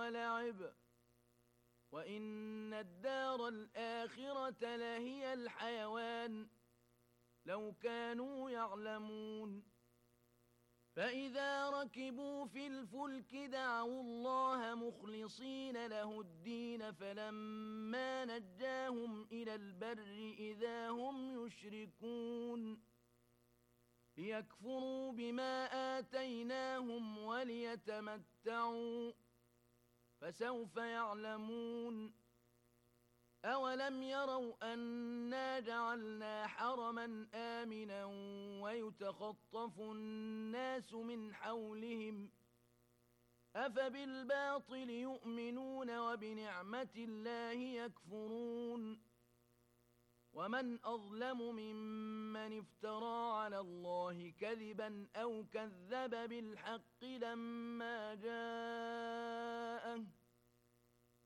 ولعب وإن الدار الآخرة لهي الحيوان لو كانوا يعلمون فإذا ركبوا في الفلك دعوا الله مخلصين له الدين فلما نجاهم إلى البر إذا هم يشركون ليكفروا بما آتيناهم وليتمتعوا فسوف يعلمون أولم يروا أنا جعلنا حرما آمنا ويتخطف الناس من حولهم أفبالباطل يؤمنون وبنعمة الله يكفرون ومن أظلم ممن افترى على الله كذبا أو كذب بالحق لما جاء